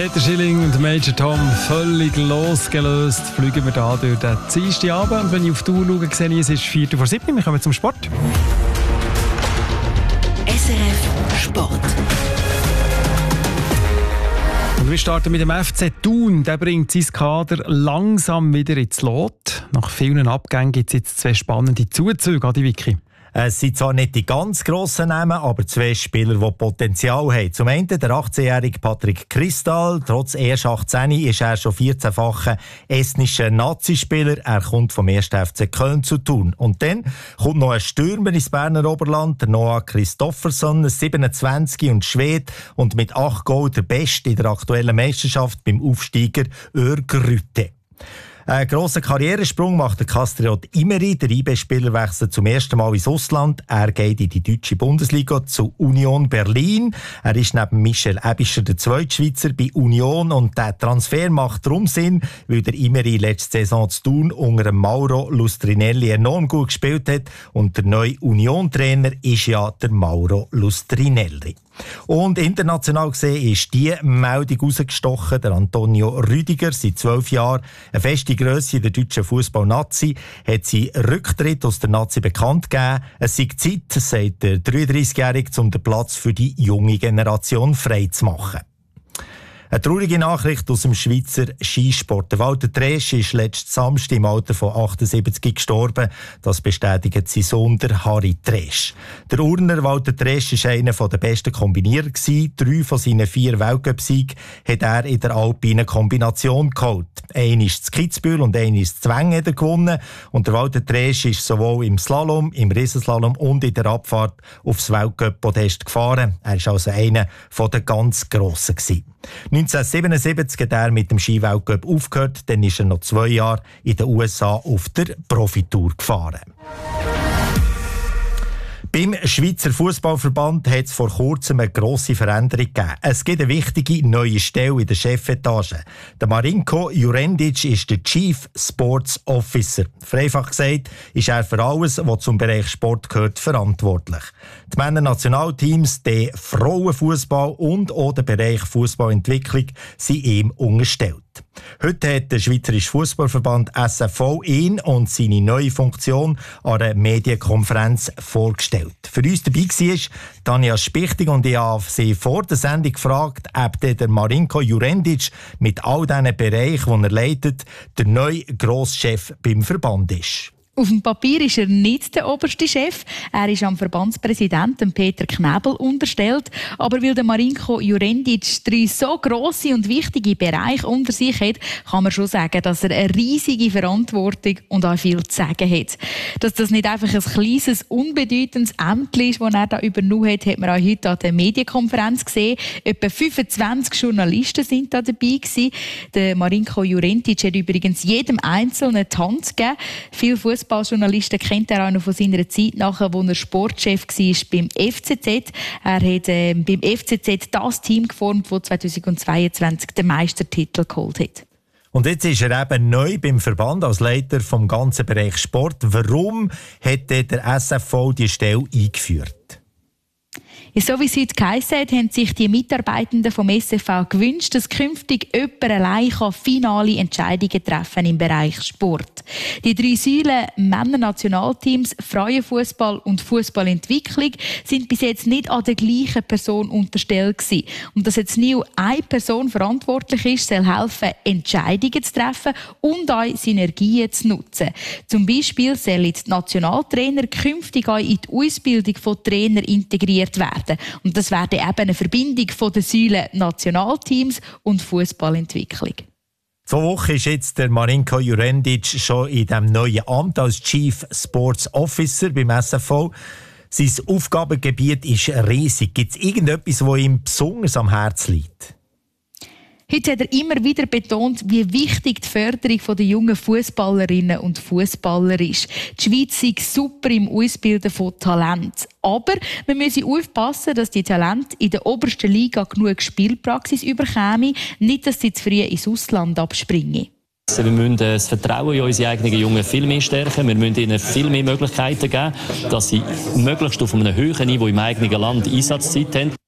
Peter Schilling und Major Tom, völlig losgelöst, fliegen wir da durch den Dienstagabend. Und wenn ich auf die Uhr schaue, sehe ich, es ist 7:04. Wir kommen zum Sport. SRF Sport. Und wir starten mit dem FC Thun. Der bringt sein Kader langsam wieder ins Lot. Nach vielen Abgängen gibt es jetzt 2 spannende Zuzüge, Adi Vicky. Es sind zwar nicht die ganz grossen Namen, aber 2 Spieler, die Potenzial haben. Zum einen der 18-jährige Patrick Kristal. Trotz erst 18 ist er schon 14-facher estnischer Nazispieler. Er kommt vom 1. FC Köln zu Thun. Und dann kommt noch ein Stürmer ins Berner Oberland, der Noah Kristoffersson, 27 und Schwede und mit 8 Goal der Beste in der aktuellen Meisterschaft beim Aufsteiger Örgryte. Einen grossen Karrieresprung macht der Kastriot Imeri. Der IB-Spieler wechselt zum ersten Mal ins Ausland. Er geht in die deutsche Bundesliga zu Union Berlin. Er ist neben Michel Ebischer der Zweitschweizer bei Union. Und der Transfer macht darum Sinn, weil der Imeri letzte Saison zu Thun unter Mauro Lustrinelli enorm gut gespielt hat. Und der neue Union-Trainer ist ja der Mauro Lustrinelli. Und international gesehen ist die Meldung rausgestochen. Der Antonio Rüdiger, seit 12 Jahren eine feste Grösse in der deutschen Fußball-Nazi, hat seinen Rücktritt aus der Nazi bekannt gegeben. Es sei Zeit, sagt der 33-Jährige, um den Platz für die junge Generation frei zu machen. Eine traurige Nachricht aus dem Schweizer Skisport. Der Walter Tresch ist letzten Samstag im Alter von 78 gestorben. Das bestätigt sein Sohn, der Harry Tresch. Der Urner Walter Tresch war einer der besten Kombinierer. 3 von seinen 4 Weltcup-Siegen hat er in der alpinen Kombination geholt. Einen ist zu Kitzbühel und einen ist zu Wengen gewonnen. Und der Walter Tresch ist sowohl im Slalom, im Riesenslalom und in der Abfahrt aufs Weltcup-Podest gefahren. Er war also einer der ganz Grossen gewesen. 1977 hat er mit dem Ski-Weltcup aufgehört, dann ist er noch 2 Jahre in den USA auf der Profitour gefahren. Beim Schweizer Fußballverband hat es vor kurzem eine grosse Veränderung gegeben. Es gibt eine wichtige neue Stelle in der Chefetage. Der Marinko Jurendic ist der Chief Sports Officer. Vereinfacht gesagt ist er für alles, was zum Bereich Sport gehört, verantwortlich. Die Männer-Nationalteams, der Frauenfußball und auch der Bereich Fußballentwicklung sind ihm unterstellt. Heute hat der Schweizerische Fußballverband SFV ihn und seine neue Funktion an einer Medienkonferenz vorgestellt. Für uns dabei war Tanja Spichtig und ich habe sie vor der Sendung gefragt, ob der Marinko Jurendic mit all diesen Bereichen, die er leitet, der neue Grosschef beim Verband ist. Auf dem Papier ist er nicht der oberste Chef. Er ist am Verbandspräsidenten Peter Knebel unterstellt. Aber weil der Marinko Jurendic 3 so grosse und wichtige Bereiche unter sich hat, kann man schon sagen, dass er eine riesige Verantwortung und auch viel zu sagen hat. Dass das nicht einfach ein kleines, unbedeutendes Ämtchen ist, das er da übernommen hat, hat man auch heute an der Medienkonferenz gesehen. Etwa 25 Journalisten sind da dabei gewesen. Der Marinko Jurendic hat übrigens jedem Einzelnen die Hand gegeben. Viele Fußballjournalisten kennt er auch noch von seiner Zeit nachher, wo er Sportchef war beim FCZ. Er hat beim FCZ das Team geformt, das 2022 den Meistertitel geholt hat. Und jetzt ist er eben neu beim Verband als Leiter vom ganzen Bereich Sport. Warum hat der SFV die Stelle eingeführt? So wie es heute geheissen hat, haben sich die Mitarbeitenden vom SFV gewünscht, dass künftig jemand allein finale Entscheidungen treffen im Bereich Sport. Die 3 Säulen Männer-Nationalteams, Frauenfußball und Fußballentwicklung sind bis jetzt nicht an der gleichen Person unterstellt gewesen. Und dass jetzt nie eine Person verantwortlich ist, soll helfen, Entscheidungen zu treffen und auch Synergien zu nutzen. Zum Beispiel sollen die Nationaltrainer künftig auch in die Ausbildung von Trainern integriert werden. Und das wäre eben eine Verbindung von den Säulen Nationalteams und Fußballentwicklung. 2 Wochen ist jetzt der Marinko Jurendic schon in diesem neuen Amt als Chief Sports Officer beim SFV. Sein Aufgabengebiet ist riesig. Gibt es irgendetwas, das ihm besonders am Herzen liegt? Heute hat er immer wieder betont, wie wichtig die Förderung der jungen Fußballerinnen und Fußballer ist. Die Schweiz sei super im Ausbilden von Talent. Aber wir müssen aufpassen, dass die Talente in der obersten Liga genug Spielpraxis überkämen, nicht, dass sie zu früh ins Ausland abspringen. Wir müssen das Vertrauen in unsere eigenen Jungen viel mehr stärken. Wir müssen ihnen viel mehr Möglichkeiten geben, dass sie möglichst auf einem höheren Niveau im eigenen Land Einsatzzeit haben.